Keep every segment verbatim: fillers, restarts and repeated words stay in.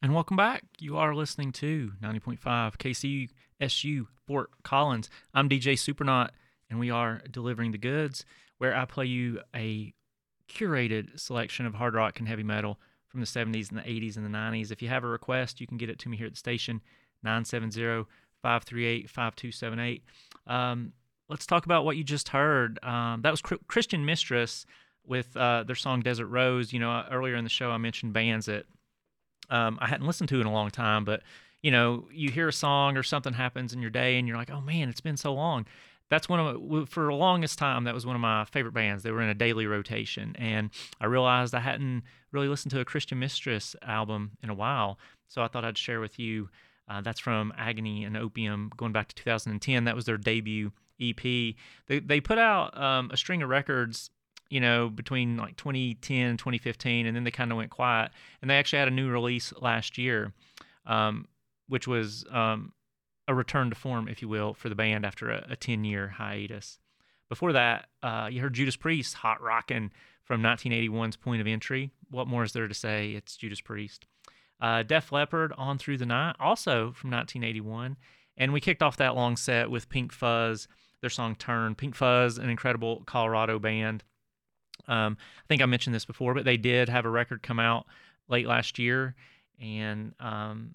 And welcome back. You are listening to ninety point five K C U S U Fort Collins. I'm D J Supernaut, and we are delivering the goods, where I play you a curated selection of hard rock and heavy metal from the seventies and the eighties and the nineties. If you have a request, you can get it to me here at the station, nine seven zero, five three eight, five two seven eight. Um, let's talk about what you just heard. Um, that was Christian Mistress with uh, their song Desert Rose. You know, earlier in the show I mentioned bands that um, I hadn't listened to in a long time, but you know, you hear a song or something happens in your day and you're like, oh man, it's been so long. That's one of my, for the longest time, that was one of my favorite bands. They were in a daily rotation, and I realized I hadn't really listened to a Christian Mistress album in a while, so I thought I'd share with you. Uh, that's from Agony and Opium, going back to two thousand ten. That was their debut E P. They they put out um, a string of records, you know, between like twenty ten and twenty fifteen, and then they kind of went quiet. And they actually had a new release last year, um, which was um, a return to form, if you will, for the band after a, a ten-year hiatus. Before that, uh, you heard Judas Priest, Hot Rockin' from nineteen eighty-one's Point of Entry. What more is there to say? It's Judas Priest. Uh, Def Leppard, On Through the Night, also from nineteen eighty-one. And we kicked off that long set with Pink Fuzz, their song Turn. Pink Fuzz, an incredible Colorado band. Um, I think I mentioned this before, but they did have a record come out late last year, and um,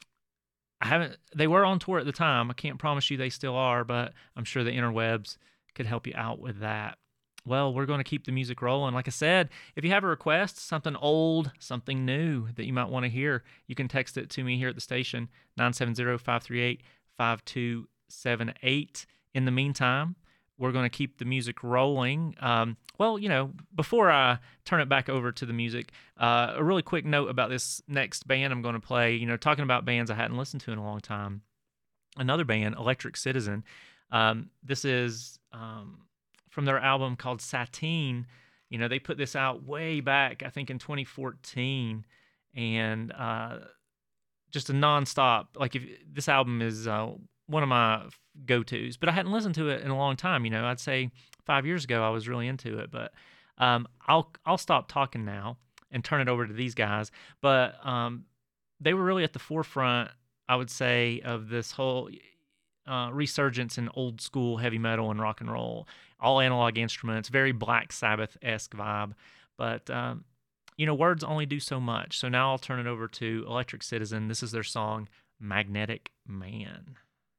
I haven't. They were on tour at the time. I can't promise you they still are, but I'm sure the interwebs could help you out with that. Well, we're going to keep the music rolling. Like I said, if you have a request, something old, something new that you might want to hear, you can text it to me here at the station, nine seven zero, five three eight, five two seven eight. In the meantime, we're going to keep the music rolling. Um, well, you know, before I turn it back over to the music, uh, a really quick note about this next band I'm going to play. You know, talking about bands I hadn't listened to in a long time. Another band, Electric Citizen. Um, this is um, from their album called Satine. You know, they put this out way back, I think in twenty fourteen, and uh, just a nonstop. Like, if this album is uh, one of my go-tos, but I hadn't listened to it in a long time. You know, I'd say five years ago I was really into it, but um, I'll I'll stop talking now and turn it over to these guys. But um, they were really at the forefront, I would say, of this whole uh, resurgence in old school heavy metal and rock and roll. All analog instruments, very Black Sabbath-esque vibe. But um, you know, words only do so much. So now I'll turn it over to Electric Citizen. This is their song, Magnetic Man.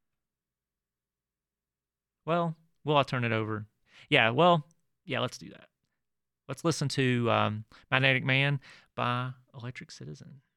Well, will I turn it over? Yeah, well, yeah, let's do that. Let's listen to um, Magnetic Man by Electric Citizen.